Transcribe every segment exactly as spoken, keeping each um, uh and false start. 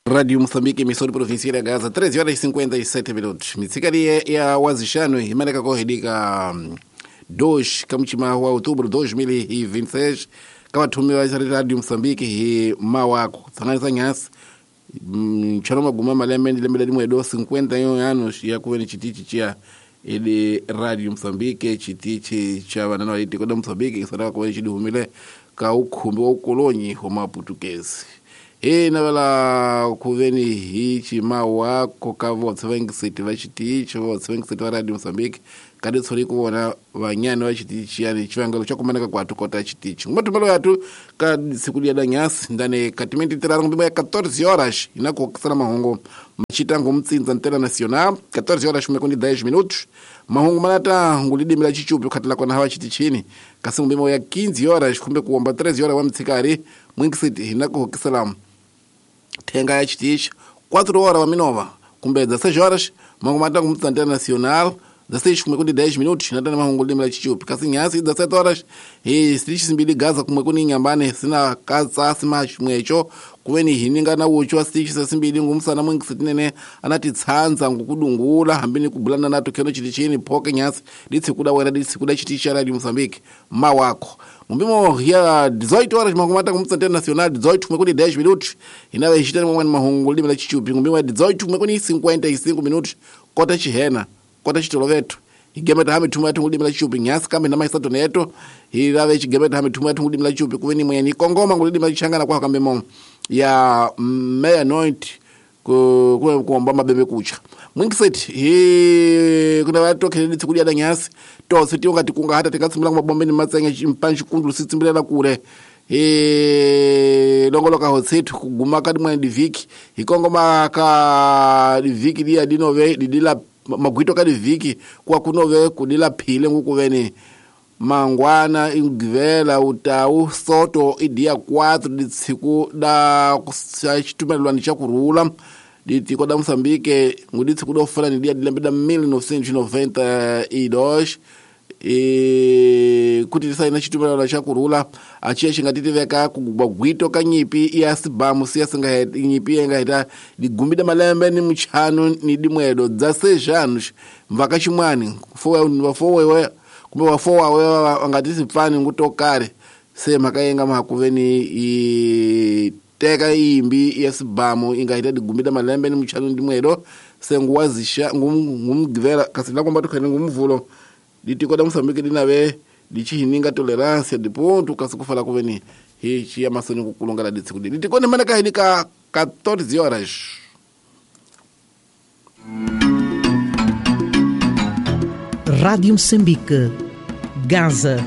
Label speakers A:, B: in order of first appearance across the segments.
A: Rádio Moçambique, emissora provincial de Gaza, treze horas e cinquenta e sete minutos. Mitsikaria ya wazishano imaneka corridika dois kamuchima wa outubro dois mil e vinte e seis kama tumiwa Rádio Moçambique e mawako tsanganisa nyasi mchano maguma malemeni lembele limwedo cinquenta e um anos ya kuweni chitichi chia ili Rádio Moçambique chitichi cha wanana waliti koda Moçambique kisaraka kuweni chidi humile ka ukumbi wa ukolonyi homa Portuguese. E na vela kuveni hichi mawa koka votsvengisiti vachitichi votsvengisiti va Rádio Moçambique kadi tsori kuona vanyani vachitichi yani chivangalo chakumanaka kwatu kota chitichi ngumatumelo yatu ka siku ya danyasi ndane katimenti tirara ngumbima ya quatorze horas inako kisana mahongo machitango mtsinza ntela nacional quatorze horas kumekundi dez minutos mahongo manata ngulidi mila chichupi ukatila kwa na hawa chitichini kasi ngumbima ya quinze horas kumbe kuomba treze horas wa mtsikari mwingisiti inako kisalamu tenga ya chitichi quatro horas wa minova kumbe dezesseis horas mahongo manata ngumtsinza ntela nacional dezesseis kumekundi dez minutos natana mahongo limila chichupi kasi nyasi dezessete horas e stitch simbili Gaza kumekundi nyambane sina kaza sima mwecho kuweni hininga na ucho stitch simbili ngumsana mwingisinene anati tsanza ngukudungula hambini kubulana nato keno chitichini poke nyasi ditsi kuda wera ditsi kuda chitichi ya Rádio Moçambique mawako mbimo ya dezoito horas mahomata kumtsante nacional dezoito kumekundi dez minutos inawe hishitani mwani mahongo limila chichupi mbimo ya dezoito kumekundi cinquenta e cinco minutos kota chihena kota chitolovetu igemeta hame tumu yatu ngulimi la chupi nyasi kame na maisato neto ilawe chigemeta hame tumu yatu ngulimi la chupi kuweni mweni kongoma ngulimi la changana kwa kambe mo ya meya noint ku kuomba mabembe kucha mwingi seti hii kuna watu kene ditsi kulia da nyasi to seti ungati kunga hata tikatsimbila mabombeni matsenga mpanchi kundu sitsimbila la kule e longoloka hotsetu kuguma kadi mweni diviki ikongoma ka diviki dia dinove didila magwito kadi viki kwa kunove kudila phile ngukuveni mangwana ingivela utau soto idia quatro ditsiku da kusachitumelwani cha kurula diti koda Moçambique nguditsi kudo fala ni dia dilembeda mil novecentos e noventa e dois e kuti tisaina chitumelwani cha kurula achia chingatiteveka kugwito kanyipi yasibamu siyasinga nyipi yengaita digumida malembe ni mchano ni dimwedo dezesseis anos mvaka chimwani fowe fowe kumbe wafowa wewe angatisi pfani ngutokare sema kayenga mahakuveni i teka imbi yasibamu ingaita digumida malembe ni mchano ni dimwedo senguwazisha ngumgivela kasina kwamba tukane ngumvulo ditikoda Moçambique dinawe dichihininga tolerância de ponto kasikufala kuveni hichi ya masoni kukulongala ditsi kudi ditikone manaka hinika quatorze horas.
B: Rádio Moçambique Gaza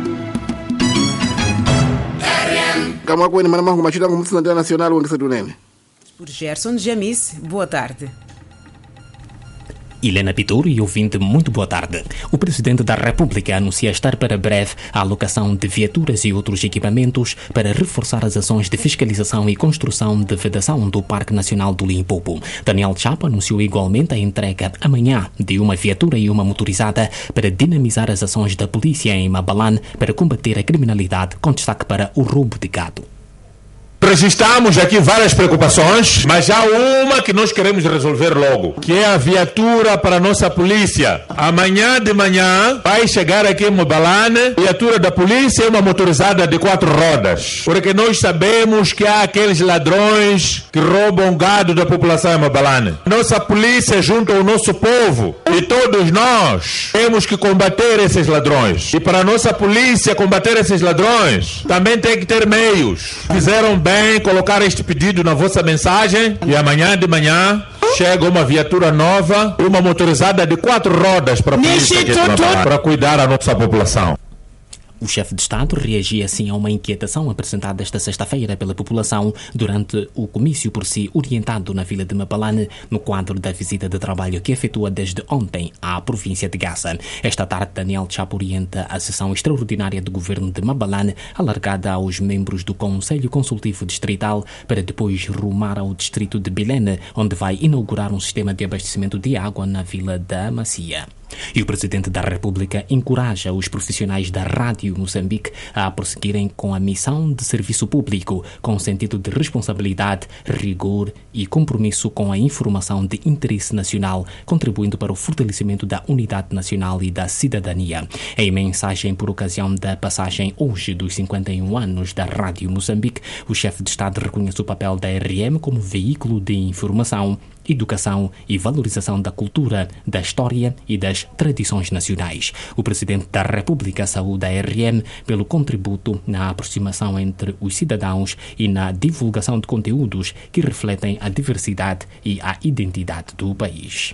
A: Kama kweni mana mangu machida ngumtsinda ntela nacional wengisa tunene
C: por Gerson Jamis, boa tarde.
D: Helena Pitor e ouvinte, muito boa tarde. O Presidente da República anuncia estar para breve a alocação de viaturas e outros equipamentos para reforçar as ações de fiscalização e construção de vedação do Parque Nacional do Limpopo. Daniel Chapo anunciou igualmente a entrega amanhã de uma viatura e uma motorizada para dinamizar as ações da polícia em Mabalane para combater a criminalidade, com destaque para o roubo de gado.
E: Registramos aqui várias preocupações, mas há uma que nós queremos resolver logo, que é a viatura para a nossa polícia. Amanhã de manhã vai chegar aqui em Mabalane, viatura da polícia e uma motorizada de quatro rodas. Porque nós sabemos que há aqueles ladrões que roubam gado da população em Mabalane. Nossa polícia junto ao nosso povo e todos nós temos que combater esses ladrões. E para a nossa polícia combater esses ladrões, também tem que ter meios. Fizeram bem Bem, colocar este pedido na vossa mensagem e amanhã de manhã chega uma viatura nova, uma motorizada de quatro rodas para, para cuidar da nossa população.
D: O chefe de Estado reagia assim a uma inquietação apresentada esta sexta-feira pela população durante o comício por si orientado na vila de Mabalane, no quadro da visita de trabalho que efetua desde ontem à província de Gaza. Esta tarde, Daniel Chapo orienta a sessão extraordinária do governo de Mabalane, alargada aos membros do Conselho Consultivo Distrital, para depois rumar ao distrito de Bilene, onde vai inaugurar um sistema de abastecimento de água na vila da Macia. E o Presidente da República encoraja os profissionais da Rádio Moçambique a prosseguirem com a missão de serviço público, com sentido de responsabilidade, rigor e compromisso com a informação de interesse nacional, contribuindo para o fortalecimento da unidade nacional e da cidadania. Em mensagem por ocasião da passagem hoje dos cinquenta e um anos da Rádio Moçambique, o chefe de Estado reconhece o papel da R M como veículo de informação, educação e valorização da cultura, da história e das tradições nacionais. O Presidente da República saúda a R M pelo contributo na aproximação entre os cidadãos e na divulgação de conteúdos que refletem a diversidade e a identidade do país.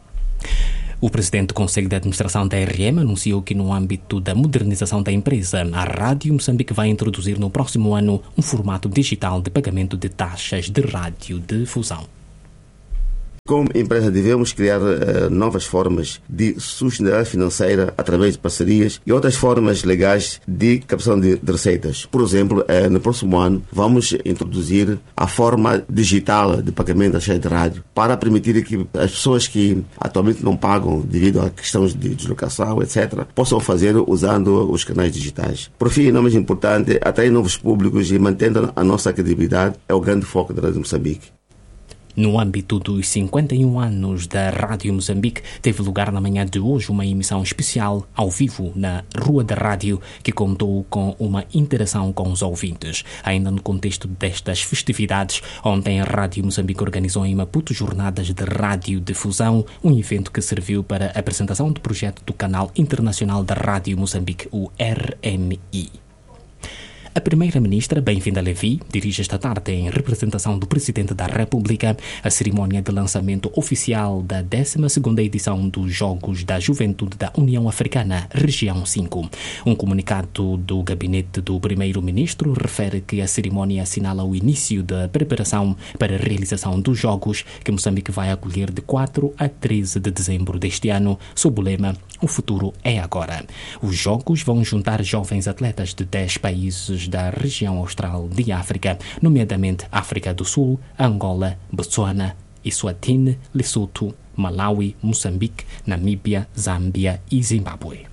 D: O presidente do Conselho de Administração da R M anunciou que, no âmbito da modernização da empresa, a Rádio Moçambique vai introduzir no próximo ano um formato digital de pagamento de taxas de radiodifusão.
F: Como empresa, devemos criar uh, novas formas de sustentabilidade financeira através de parcerias e outras formas legais de captação de, de receitas. Por exemplo, uh, no próximo ano, vamos introduzir a forma digital de pagamento da taxa de rádio para permitir que as pessoas que atualmente não pagam devido a questões de deslocação, etcétera, possam fazer usando os canais digitais. Por fim, não mais importante, atrair novos públicos e mantendo a nossa credibilidade é o grande foco da Rádio Moçambique.
D: No âmbito dos cinquenta e um anos da Rádio Moçambique, teve lugar na manhã de hoje uma emissão especial ao vivo na Rua da Rádio, que contou com uma interação com os ouvintes. Ainda no contexto destas festividades, ontem a Rádio Moçambique organizou em Maputo jornadas de radiodifusão, um evento que serviu para a apresentação do projeto do Canal Internacional da Rádio Moçambique, o R M I. A Primeira-Ministra, Bem-vinda Levi, dirige esta tarde, em representação do Presidente da República, a cerimónia de lançamento oficial da décima segunda edição dos Jogos da Juventude da União Africana, Região cinco. Um comunicado do gabinete do Primeiro-Ministro refere que a cerimónia assinala o início da preparação para a realização dos Jogos, que Moçambique vai acolher de quatro a treze de dezembro deste ano, sob o lema "O futuro é agora". Os Jogos vão juntar jovens atletas de dez países da região austral de África, nomeadamente África do Sul, Angola, Botsuana, Eswatini, Lesotho, Malawi, Moçambique, Namíbia, Zâmbia e Zimbábue.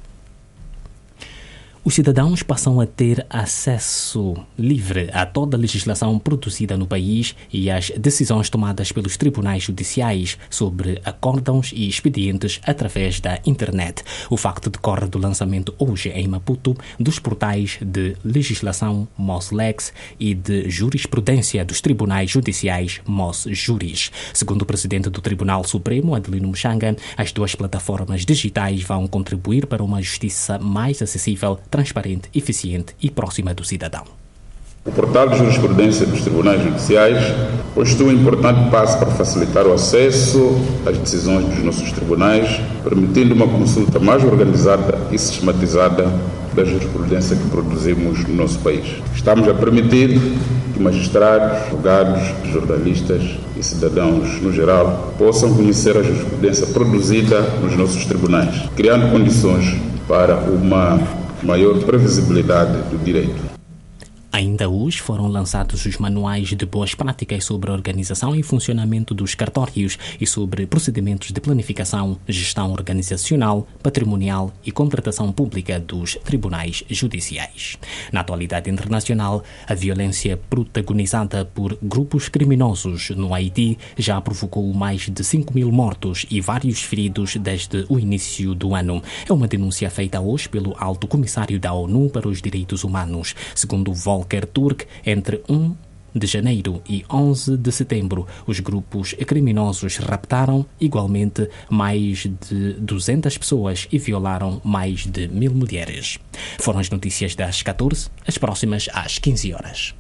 D: Os cidadãos passam a ter acesso livre a toda a legislação produzida no país e às decisões tomadas pelos tribunais judiciais sobre acórdãos e expedientes através da internet. O facto decorre do lançamento hoje em Maputo dos portais de legislação MOSLEX e de jurisprudência dos tribunais judiciais MOSJuris. Segundo o presidente do Tribunal Supremo, Adelino Mchanga, as duas plataformas digitais vão contribuir para uma justiça mais acessível, transparente, eficiente e próxima do cidadão.
G: O portal de jurisprudência dos tribunais judiciais constitui um importante passo para facilitar o acesso às decisões dos nossos tribunais, permitindo uma consulta mais organizada e sistematizada da jurisprudência que produzimos no nosso país. Estamos a permitir que magistrados, advogados, jornalistas e cidadãos, no geral, possam conhecer a jurisprudência produzida nos nossos tribunais, criando condições para uma maior previsibilidade do direito.
D: Ainda hoje foram lançados os manuais de boas práticas sobre a organização e funcionamento dos cartórios e sobre procedimentos de planificação, gestão organizacional, patrimonial e contratação pública dos tribunais judiciais. Na atualidade internacional, a violência protagonizada por grupos criminosos no Haiti já provocou mais de cinco mil mortos e vários feridos desde o início do ano. É uma denúncia feita hoje pelo Alto Comissário da ONU para os Direitos Humanos. Segundo Volker Turk, entre um de janeiro e onze de setembro, os grupos criminosos raptaram igualmente mais de duzentas pessoas e violaram mais de mil mulheres. Foram as notícias das catorze, as próximas às quinze horas.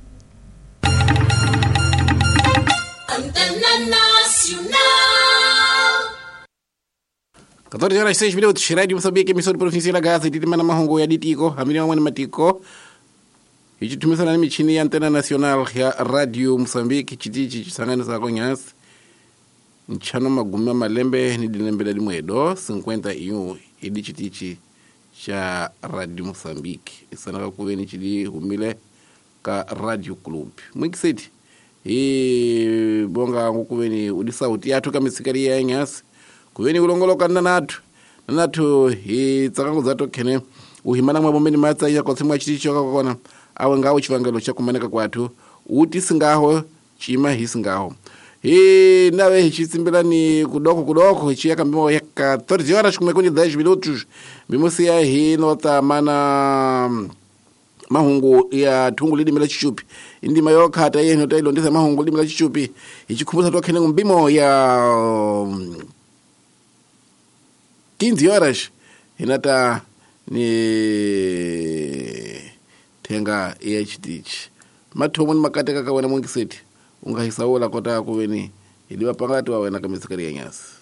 A: Antena Nacional. catorze horas e seis minutos. Rádio Moçambique, emissora provincial da Gaza, de Timana Mahongo ya Ditiko, a milhão de Matiko. E de Timana Michini, Antena Nacional, Rádio Moçambique, Chitichi, Sangana Sagonhas, Nchano Maguma Malembe, Nidilembe da Moedo, cinquenta e um, e de Chitichi, Cha Rádio Moçambique. E Sanaka Kuveni Chidi, Humile, Ka Rádio Clube. Muito cedo. E Bonga Kuveni, Udisa Utiatu Kamisicaria Nhas, Kuveni Ulongolo Kandanatu. natu hi tsakangu zato kene uhimana mwa bombeni matsa ya kotsimwa chiticho kakona awe ngawo chivangelo chakumaneka kwatu uti singaho chima hisingaho hi nawe hichitsimbirani kudoko kudoko chiyakambimo yaka thirty horas kumekundi dez minutos mimusiya hi nota mana mahungu ya thungu lidi mila chichupi indi mayo kata yeno tailo ndisa mahungu lidi mila chichupi ichikubusa toa kene mbimo ya quinze horas hinata ni tenga H D mathomo ni makate kakawana mungiseti ungahisaula kota kuveni iliwa pangati wawe na kamisikari ya nyasi.